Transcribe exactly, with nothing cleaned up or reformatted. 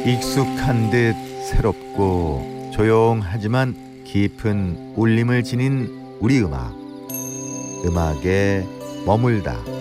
익숙한 듯 새롭고 조용하지만 깊은 울림을 지닌 우리 음악. 음악에 머물다.